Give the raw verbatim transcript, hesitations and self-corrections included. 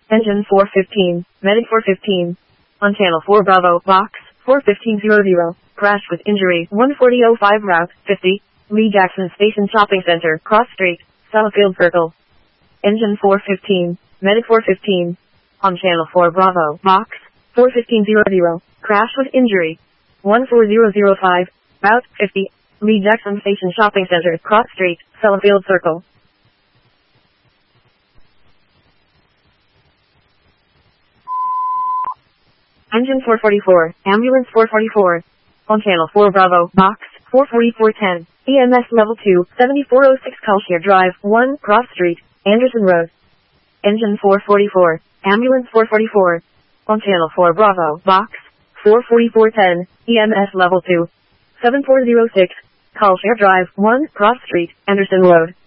Engine four fifteen, Medic four fifteen. On Channel four Bravo, Box four fifteen hundred. Crash with injury, one forty oh five Route fifty. Lee Jackson Station Shopping Center, Cross Street, Sellafield Circle. Engine four fifteen, Medic four fifteen. On Channel four Bravo, Box four fifteen hundred. Crash with injury, one four zero zero five, Route fifty. Lee Jackson Station Shopping Center, Cross Street, Sellafield Circle. Engine four forty-four, Ambulance four forty-four. On Channel four Bravo, Box four forty-four ten. E M S Level two, seventy-four oh six Culshire Drive, one, Cross Street, Anderson Road. Engine four forty-four, Ambulance four forty-four. On Channel four Bravo, Box four forty-four ten. E M S Level two, seven four oh six, Culshire Drive, one, Cross Street, Anderson Road.